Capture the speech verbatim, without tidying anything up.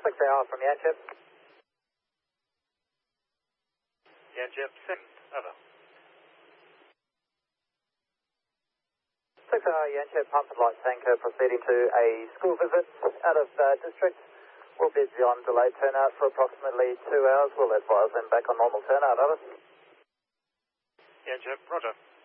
six hour from Yanchep. Yanchep, send, over. six hour Yanchep, pump and light tanker proceeding to a school visit out of uh, district. We'll be on delayed turnout for approximately two hours. We'll advise them back on normal turnout, over. Yanchep, roger.